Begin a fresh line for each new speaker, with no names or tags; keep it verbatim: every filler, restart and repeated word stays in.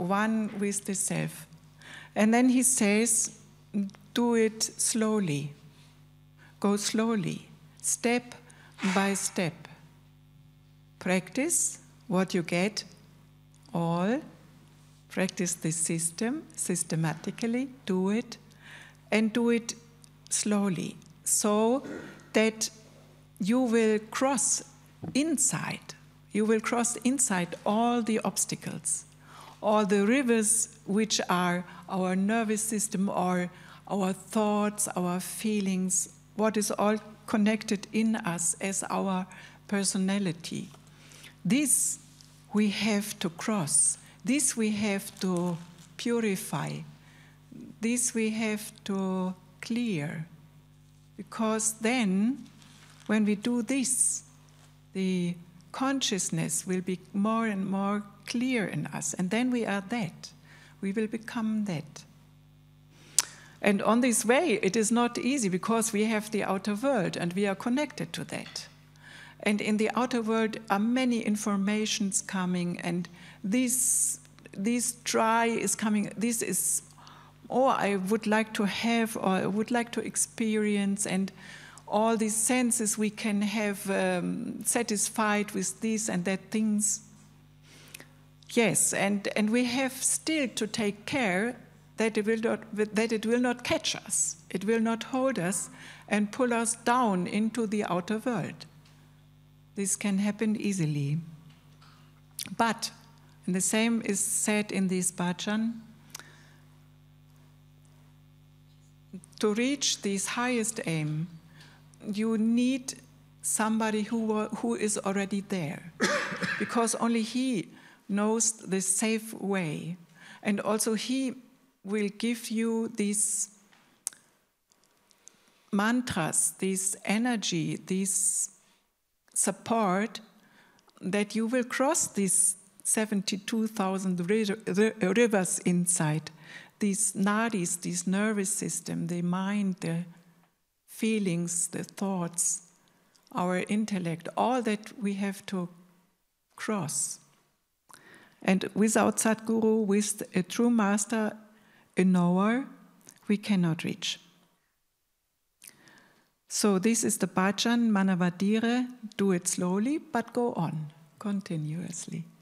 one with the self. And then he says, do it slowly. Go slowly, step by step. Practice what you get, all. Practice this system systematically, do it, and do it slowly, so that you will cross inside. You will cross inside all the obstacles, all the rivers which are our nervous system or our thoughts, our feelings, what is all connected in us as our personality. This we have to cross. This we have to purify. This we have to clear. Because then, when we do this, the consciousness will be more and more clear in us. And then we are that. We will become that. And on this way, it is not easy because we have the outer world and we are connected to that. And in the outer world are many informations coming, and this, this try is coming, this is, oh, I would like to have, or I would like to experience, and all these senses we can have um, satisfied with these and that things. Yes, and, and we have still to take care that it will not, that it will not catch us. It will not hold us and pull us down into the outer world. This can happen easily. But, and the same is said in this bhajan, to reach this highest aim, you need somebody who, who is already there. Because only he knows the safe way. And also he will give you these mantras, this energy, this support that you will cross these seventy-two thousand rivers inside, these nadis, this nervous system, the mind, the feelings, the thoughts, our intellect, all that we have to cross. And without Sadguru, with a true master, a knower, we cannot reach. So this is the bhajan, Manavadire, do it slowly, but go on, continuously.